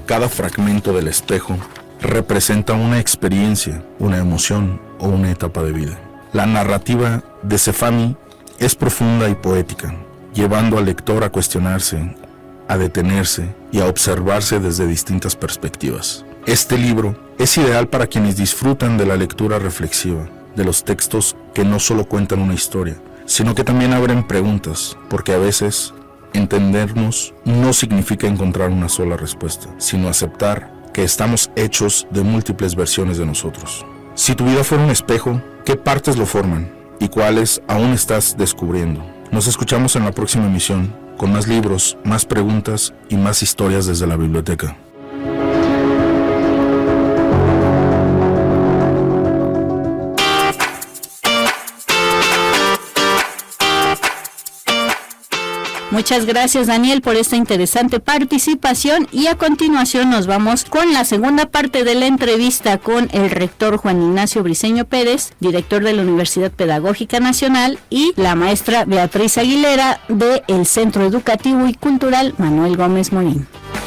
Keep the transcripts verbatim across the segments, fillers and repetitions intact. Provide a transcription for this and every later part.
Cada fragmento del espejo representa una experiencia, una emoción o una etapa de vida. La narrativa de Sefami es profunda y poética, llevando al lector a cuestionarse, a detenerse y a observarse desde distintas perspectivas. Este libro es ideal para quienes disfrutan de la lectura reflexiva, de los textos que no solo cuentan una historia, sino que también abren preguntas, porque a veces entendernos no significa encontrar una sola respuesta, sino aceptar que estamos hechos de múltiples versiones de nosotros. Si tu vida fuera un espejo, ¿qué partes lo forman y cuáles aún estás descubriendo? Nos escuchamos en la próxima emisión con más libros, más preguntas y más historias desde la biblioteca. Muchas gracias, Daniel, por esta interesante participación, y a continuación nos vamos con la segunda parte de la entrevista con el rector Juan Ignacio Briceño Pérez, director de la Universidad Pedagógica Nacional, y la maestra Beatriz Aguilera del Centro Educativo y Cultural Manuel Gómez Morín.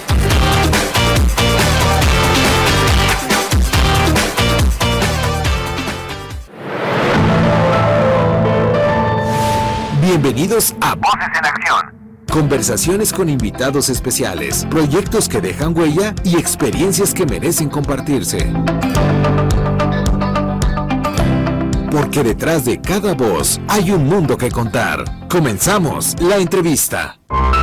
Bienvenidos a Voces en Acción. Conversaciones con invitados especiales, proyectos que dejan huella y experiencias que merecen compartirse. Porque detrás de cada voz hay un mundo que contar. Comenzamos la entrevista.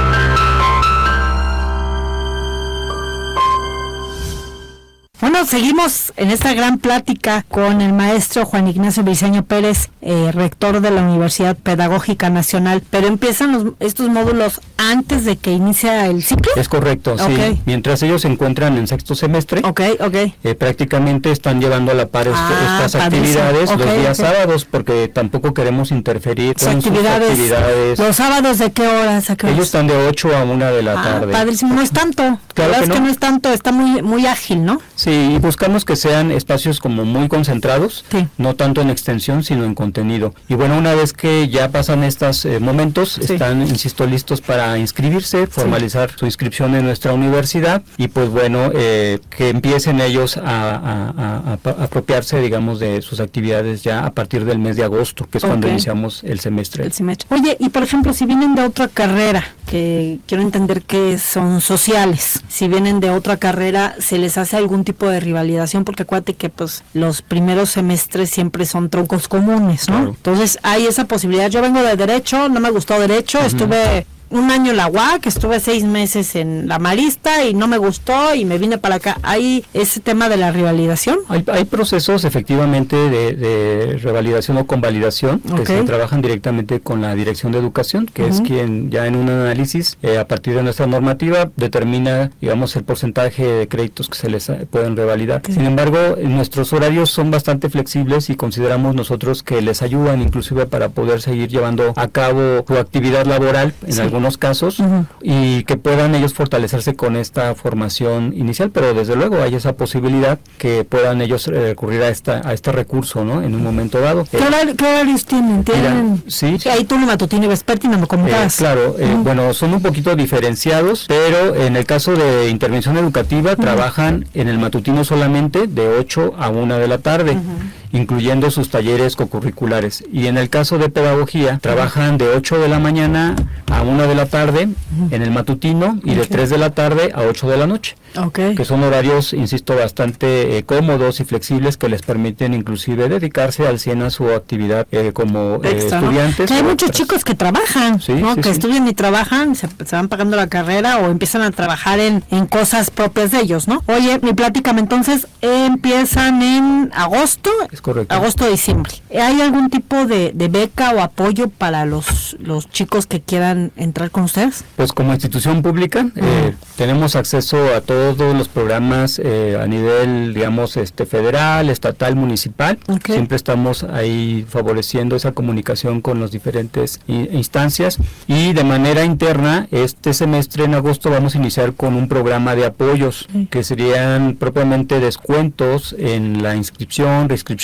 Bueno, seguimos en esta gran plática con el maestro Juan Ignacio Briceño Pérez, eh, rector de la Universidad Pedagógica Nacional, pero empiezan los, estos módulos antes de que inicia el ciclo. Es correcto, okay. Sí. Mientras ellos se encuentran en sexto semestre, okay, okay. Eh, prácticamente están llevando a la par est- ah, estas actividades okay, los días okay. sábados, porque tampoco queremos interferir con actividades, sus actividades. ¿Los sábados de qué horas? ¿A qué horas? Ellos están de ocho a una de la ah, tarde. Padrísimo, no es tanto. Claro la verdad que es no. que no es tanto, está muy, muy ágil, ¿no? Sí, y buscamos que sean espacios como muy concentrados, sí. no tanto en extensión, sino en contenido. Y bueno, una vez que ya pasan estos eh, momentos, sí. están, insisto, listos para inscribirse, formalizar sí. su inscripción en nuestra universidad, y pues bueno, eh, que empiecen ellos a, a, a, a apropiarse, digamos, de sus actividades ya a partir del mes de agosto, que es okay. cuando iniciamos el semestre. el semestre. Oye, y por ejemplo, si vienen de otra carrera, que quiero entender que son sociales, si vienen de otra carrera, ¿se les hace algún tipo de rivalización? Porque acuérdate que pues los primeros semestres siempre son troncos comunes, ¿no? Claro. Entonces hay esa posibilidad. Yo vengo de Derecho, no me gustó Derecho, uh-huh. estuve un año en la U A C, estuve seis meses en la Marista y no me gustó y me vine para acá. ¿Hay ese tema de la revalidación? Hay, hay procesos efectivamente de, de revalidación o convalidación que okay. se trabajan directamente con la Dirección de Educación, que uh-huh. es quien ya en un análisis eh, a partir de nuestra normativa determina, digamos, el porcentaje de créditos que se les pueden revalidar. Okay. Sin embargo, nuestros horarios son bastante flexibles y consideramos nosotros que les ayudan inclusive para poder seguir llevando a cabo su actividad laboral en sí. algún casos uh-huh. y que puedan ellos fortalecerse con esta formación inicial, pero desde luego hay esa posibilidad que puedan ellos recurrir a esta a este recurso, ¿no? En un momento dado. ¿Qué, horario, ¿qué horarios tienen? ¿Tienen? Mira, sí. sí. Ahí turno matutino y vespertino, me comentabas. Eh, claro, eh, uh-huh. bueno, son un poquito diferenciados, pero en el caso de intervención educativa uh-huh. trabajan en el matutino solamente de ocho a una de la tarde. Uh-huh. incluyendo sus talleres cocurriculares, y en el caso de pedagogía trabajan de ocho de la mañana a una de la tarde uh-huh. en el matutino y okay. de tres de la tarde a ocho de la noche, okay. que son horarios, insisto, bastante eh, cómodos y flexibles que les permiten inclusive dedicarse al cien a su actividad eh, como eh, Extra, estudiantes. ¿no? Hay muchos otras. chicos que trabajan, sí, ¿no? sí, que sí. estudian y trabajan, se, se van pagando la carrera o empiezan a trabajar en, en cosas propias de ellos, ¿no? Oye, mi pláticame entonces, eh, empiezan en agosto. Es correcto. Agosto, diciembre. ¿Hay algún tipo de, de beca o apoyo para los, los chicos que quieran entrar con ustedes? Pues como institución pública uh-huh. eh, tenemos acceso a todos los programas eh, a nivel, digamos, este federal, estatal, municipal. Okay. Siempre estamos ahí favoreciendo esa comunicación con las diferentes i- instancias y de manera interna, este semestre en agosto vamos a iniciar con un programa de apoyos uh-huh. que serían propiamente descuentos en la inscripción, reinscripción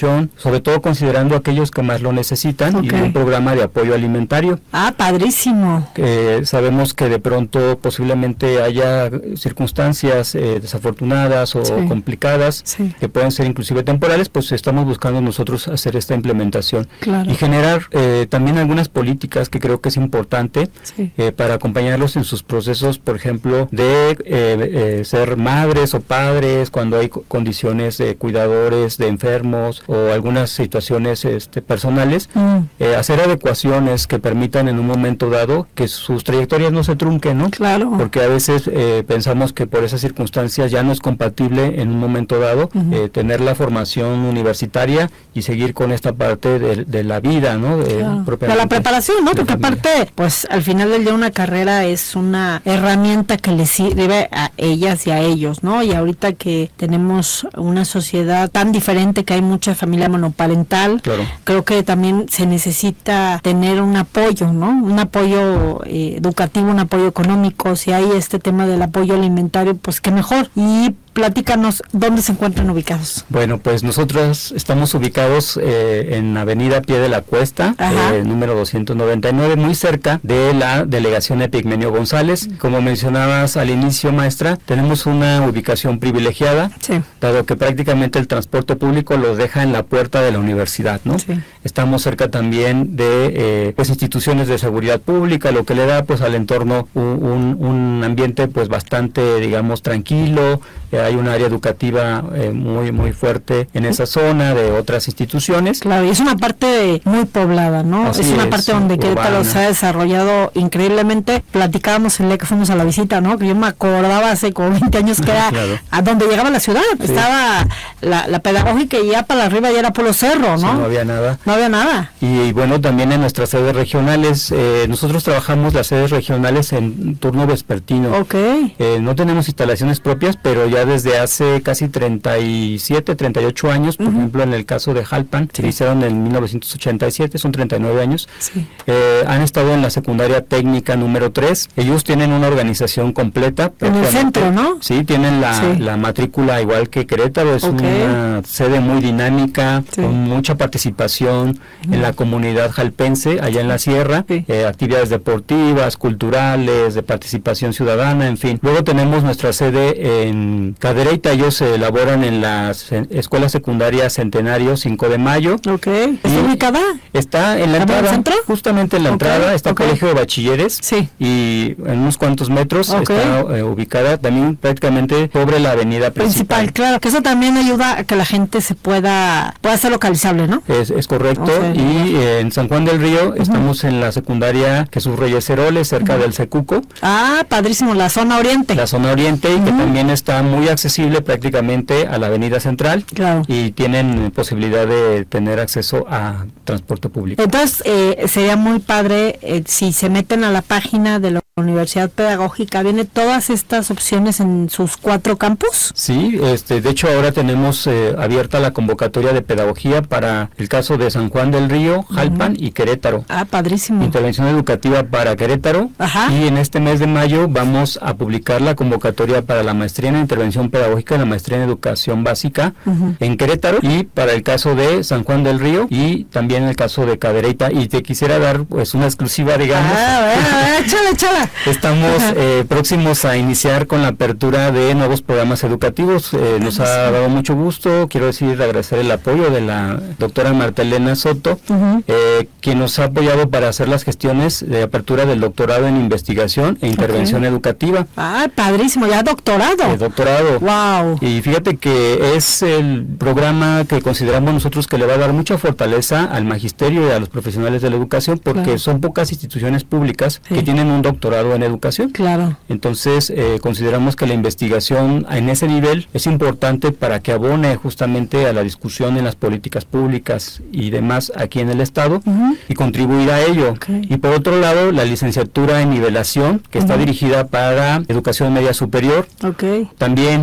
alimentación, sobre todo considerando a aquellos que más lo necesitan, okay. y un programa de apoyo alimentario. Ah, padrísimo. Eh, sabemos que de pronto posiblemente haya circunstancias eh, desafortunadas o sí. complicadas, sí. que pueden ser inclusive temporales, pues estamos buscando nosotros hacer esta implementación, claro. y generar eh, también algunas políticas que creo que es importante, sí. eh, para acompañarlos en sus procesos, por ejemplo, de eh, eh, ser madres o padres, cuando hay condiciones de cuidadores de enfermos o algunas situaciones este, personales, mm. eh, hacer adecuaciones que permitan en un momento dado que sus trayectorias no se trunquen, ¿no? Claro. Porque a veces eh, pensamos que por esas circunstancias ya no es compatible en un momento dado uh-huh. eh, tener la formación universitaria y seguir con esta parte de, de la vida, ¿no? De, claro. de la preparación, ¿no? Porque aparte, pues al final del día una carrera es una herramienta que les sirve a ellas y a ellos, ¿no? Y ahorita que tenemos una sociedad tan diferente, que hay mucha familia monoparental, claro. creo que también se necesita tener un apoyo, ¿no? Un apoyo eh, educativo, un apoyo económico. Si hay este tema del apoyo alimentario, pues qué mejor. Y platícanos dónde se encuentran ubicados. Bueno, pues nosotros estamos ubicados eh, en Avenida Pie de la Cuesta, eh, número doscientos noventa y nueve, muy cerca de la delegación Epigmenio González. Como mencionabas al inicio, maestra, tenemos una ubicación privilegiada, sí. dado que prácticamente el transporte público los deja en la puerta de la universidad, ¿no? Sí. Estamos cerca también de eh, pues instituciones de seguridad pública, lo que le da pues al entorno un, un, un ambiente pues bastante, digamos, tranquilo. Eh, hay un área educativa eh, muy muy fuerte en esa zona, de otras instituciones. Claro, y es una parte muy poblada, ¿no? Así es una es, parte donde Querétaro se ha desarrollado increíblemente. Platicábamos el día que fuimos a la visita, ¿no? Que yo me acordaba hace como veinte años que era claro. a donde llegaba la ciudad. Sí. Estaba la, la pedagógica y ya para arriba ya era puro cerro, ¿no? Sí, no había nada. No había nada. Y, y bueno, también en nuestras sedes regionales, eh, nosotros trabajamos las sedes regionales en turno vespertino. Ok. Eh, no tenemos instalaciones propias, pero ya desde hace casi treinta y siete, treinta y ocho años, por uh-huh. ejemplo, en el caso de Jalpan, sí. se iniciaron en mil novecientos ochenta y siete, son treinta y nueve años, sí. eh, han estado en la secundaria técnica número tres, ellos tienen una organización completa. En el centro, ¿no? Sí, tienen la, sí. la matrícula igual que Querétaro, es okay. una sede muy dinámica, sí. con mucha participación uh-huh. en la comunidad jalpense, allá en la sierra, sí. eh, actividades deportivas, culturales, de participación ciudadana, en fin. Luego tenemos nuestra sede en Cadereyta, ellos se elaboran en la se- Escuela Secundaria Centenario cinco de mayo. Ok. ¿Está ubicada? Está en la ¿En el entrada, centro? justamente en la okay. entrada, está okay. el Colegio de Bachilleres, sí. y en unos cuantos metros okay. está eh, ubicada también prácticamente sobre la avenida principal. Principal, claro, que eso también ayuda a que la gente se pueda, pueda ser localizable, ¿no? Es, es correcto, okay. y eh, en San Juan del Río uh-huh. estamos en la secundaria Jesús Reyes Heroles, cerca uh-huh. del Secuco. Ah, padrísimo, la zona oriente. La zona oriente, uh-huh. y que también está muy accesible prácticamente a la avenida central, claro. y tienen posibilidad de tener acceso a transporte público. Entonces, eh, sería muy padre eh, si se meten a la página de la Universidad Pedagógica, ¿viene todas estas opciones en sus cuatro campus? Sí, este, de hecho ahora tenemos eh, abierta la convocatoria de pedagogía para el caso de San Juan del Río, Jalpan uh-huh. y Querétaro. Ah, padrísimo. Intervención educativa para Querétaro. Ajá. Y en este mes de mayo vamos a publicar la convocatoria para la maestría en intervención pedagógica, la maestría en educación básica uh-huh. en Querétaro, y para el caso de San Juan del Río y también el caso de Cadereyta. Y te quisiera dar pues una exclusiva, digamos. Ah, bueno, échala, échala. Estamos eh, próximos a iniciar con la apertura de nuevos programas educativos. Eh, nos ha dado mucho gusto, quiero decir, agradecer el apoyo de la doctora Marta Elena Soto, uh-huh. eh, quien nos ha apoyado para hacer las gestiones de apertura del doctorado en investigación e intervención okay. educativa. Ah, padrísimo, ya doctorado. Eh, doctorado. Wow. Y fíjate que es el programa que consideramos nosotros que le va a dar mucha fortaleza al magisterio y a los profesionales de la educación, porque claro. son pocas instituciones públicas sí. que tienen un doctorado en educación. Claro. Entonces, eh, consideramos que la investigación en ese nivel es importante para que abone justamente a la discusión en las políticas públicas y demás aquí en el Estado uh-huh. y contribuir a ello. Okay. Y por otro lado, la licenciatura en nivelación, que uh-huh. está dirigida para educación media superior. Okay. También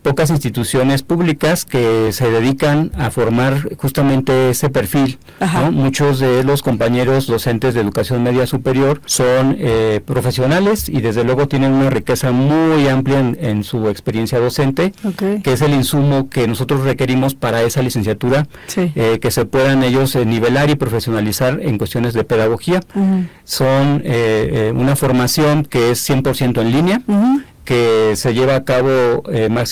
pocas instituciones públicas que se dedican a formar justamente ese perfil, ¿no? Muchos de los compañeros docentes de educación media superior son eh, profesionales y desde luego tienen una riqueza muy amplia en, en su experiencia docente, okay. que es el insumo que nosotros requerimos para esa licenciatura, sí. eh, que se puedan ellos eh, nivelar y profesionalizar en cuestiones de pedagogía. Uh-huh. Son eh, eh, una formación que es cien por ciento en línea, uh-huh. que se lleva a cabo eh,